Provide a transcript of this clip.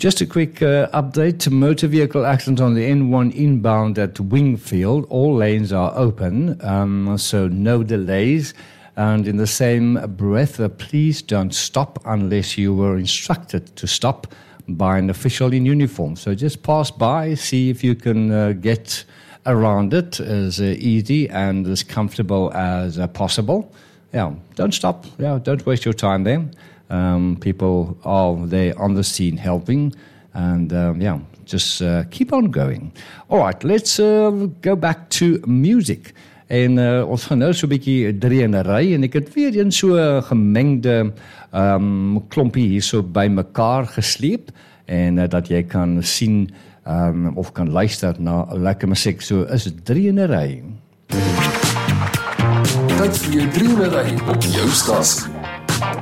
Just a quick update. Motor vehicle accident on the N1 inbound at Wingfield. All lanes are open, so no delays. And in the same breath, please don't stop unless you were instructed to stop by an official in uniform. So just pass by, see if you can get around it as easy and as comfortable as possible. Yeah, don't stop. Yeah, don't waste your time there. People are there on the scene helping, and just keep on going. All right, let's go back to music. En ons gaan nou so 'n bietjie drieënery en ek het weer een so gemengde klompie hier so by mekaar gesleep en dat jy kan sien of kan luister na lekker musiek. So is drieënery. Tyd vir jou drieënery op jou stasie.